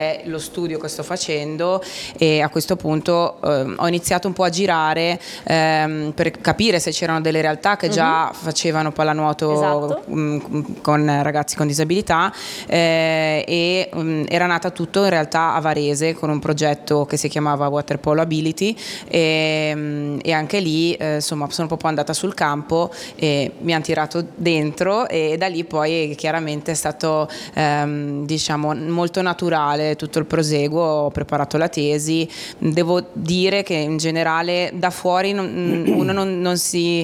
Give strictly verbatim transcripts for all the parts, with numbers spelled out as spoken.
è lo studio che sto facendo, e a questo punto eh, ho iniziato un po' a girare ehm, per capire se c'erano delle realtà che già uh-huh. facevano pallanuoto esatto. mh, con ragazzi con disabilità eh, e mh, era nata tutto in realtà a Varese con un progetto che si chiamava Water Polo Ability e, mh, e anche lì eh, insomma sono proprio andata sul campo e mi hanno tirato dentro, e da lì poi chiaramente è stato ehm, diciamo molto naturale tutto il proseguo. Ho preparato la tesi, devo dire che in generale da fuori non, uno non, non si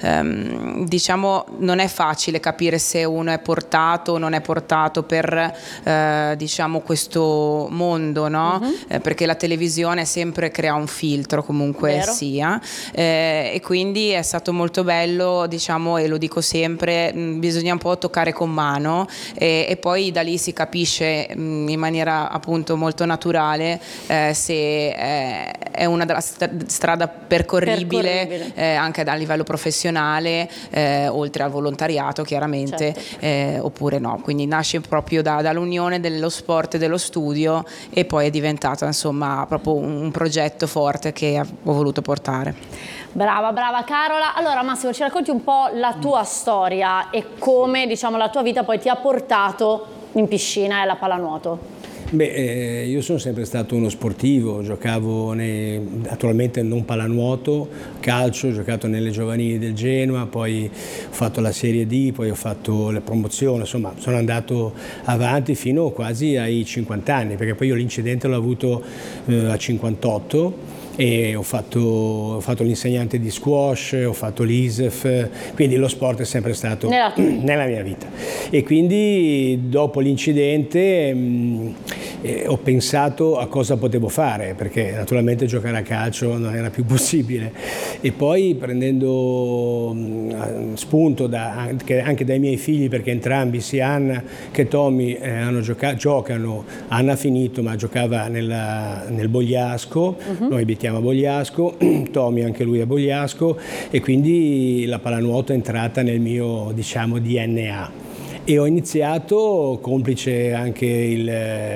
ehm, diciamo non è facile capire se uno è portato o non è portato per eh, diciamo questo mondo, no? Uh-huh. Eh, perché la televisione sempre crea un filtro comunque Vero. sia eh, e quindi è stato molto bello, diciamo, e lo dico sempre, mh, bisogna un po' toccare con mano e, e poi da lì si capisce mh, in maniera appunto molto naturale eh, se eh, è una strada percorribile, percorribile. Eh, anche a livello professionale eh, oltre al volontariato chiaramente certo. eh, oppure no, quindi nasce proprio da, dall'unione dello sport e dello studio e poi è diventato insomma proprio un, un progetto forte che ho voluto portare. Brava, brava Carola. Allora Massimo, ci racconti un po' la tua storia e come diciamo la tua vita poi ti ha portato in piscina e alla pallanuoto? Beh, eh, io sono sempre stato uno sportivo, giocavo nei, attualmente non pallanuoto, calcio, ho giocato nelle giovanili del Genoa, poi ho fatto la Serie D, poi ho fatto la promozione, insomma sono andato avanti fino quasi ai cinquanta anni, perché poi io l'incidente l'ho avuto eh, a cinquantotto. E ho fatto, ho fatto l'insegnante di squash, ho fatto l'I S E F, quindi lo sport è sempre stato nella, nella mia vita. E quindi dopo l'incidente mh, eh, ho pensato a cosa potevo fare, perché naturalmente giocare a calcio non era più possibile. E poi prendendo mh, spunto da, anche, anche dai miei figli, perché entrambi, sia Anna che Tommy, eh, hanno gioca- giocano, Anna ha finito ma giocava nella, nel Bogliasco, uh-huh. Noi abitiamo a Bogliasco, Tommy anche lui a Bogliasco, e quindi la pallanuoto è entrata nel mio, diciamo, D N A. E ho iniziato, complice anche il,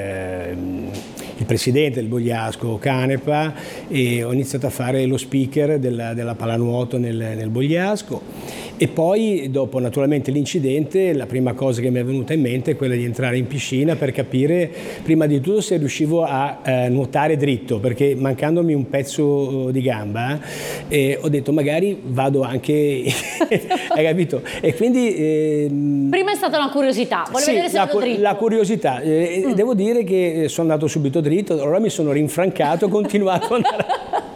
il presidente del Bogliasco, Canepa, e ho iniziato a fare lo speaker della, della pallanuoto nel, nel Bogliasco. E poi, dopo naturalmente l'incidente, la prima cosa che mi è venuta in mente è quella di entrare in piscina per capire, prima di tutto, se riuscivo a eh, nuotare dritto, perché mancandomi un pezzo di gamba, eh, ho detto magari vado anche, hai capito? E quindi... Eh, prima è stata una curiosità, volevo sì, vedere se la, vado dritto. La curiosità, eh, mm. devo dire che sono andato subito dritto, allora mi sono rinfrancato, ho continuato ad andare...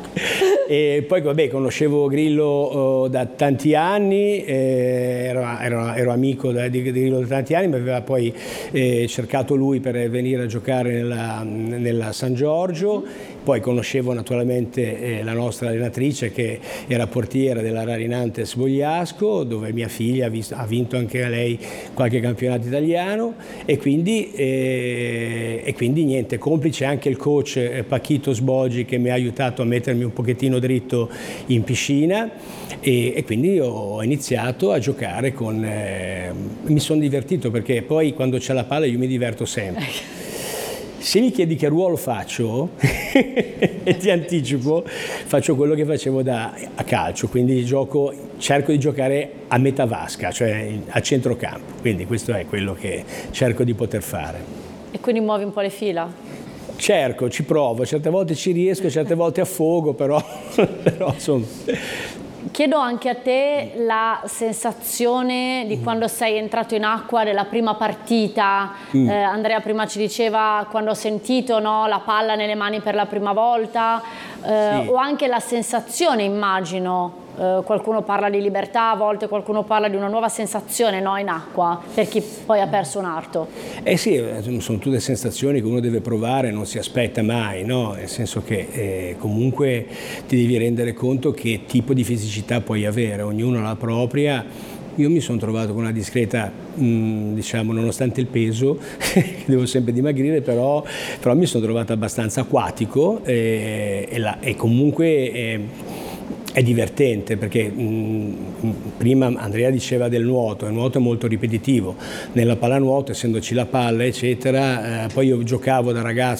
E poi vabbè, conoscevo Grillo uh, da tanti anni, eh, ero, ero, ero amico da, di, di Grillo da tanti anni, mi aveva poi eh, cercato lui per venire a giocare nella, nella San Giorgio. Poi conoscevo naturalmente eh, la nostra allenatrice, che era portiera della Rarinantes Bogliasco, dove mia figlia ha, visto, ha vinto anche lei qualche campionato italiano, e quindi, eh, e quindi niente, complice anche il coach eh, Pachito Sboggi, che mi ha aiutato a mettermi un pochettino dritto in piscina, e, e quindi ho iniziato a giocare con... Eh, mi sono divertito, perché poi quando c'è la palla io mi diverto sempre. Se mi chiedi che ruolo faccio, e ti anticipo, faccio quello che facevo da, a calcio, quindi gioco, cerco di giocare a metà vasca, cioè a centrocampo, quindi questo è quello che cerco di poter fare. E quindi muovi un po' le fila? Cerco, ci provo, certe volte ci riesco, certe volte affogo, però, però insomma... Chiedo anche a te la sensazione di quando sei entrato in acqua nella prima partita. Mm. Eh, Andrea prima ci diceva quando ho sentito, no, la palla nelle mani per la prima volta, eh, sì. O anche la sensazione, immagino, eh, qualcuno parla di libertà, a volte qualcuno parla di una nuova sensazione, no, in acqua, per chi poi ha perso un arto. Eh sì, sono tutte sensazioni che uno deve provare, non si aspetta mai, no? Nel senso che eh, comunque ti devi rendere conto che tipo di fisicità puoi avere, ognuno ha la propria. Io mi sono trovato con una discreta, mh, diciamo, nonostante il peso, devo sempre dimagrire, però, però mi sono trovato abbastanza acquatico e, e, la, e comunque eh, è divertente, perché mh, prima Andrea diceva del nuoto, il nuoto è molto ripetitivo, nella pallanuoto, essendoci la palla eccetera, eh, poi io giocavo da ragazzo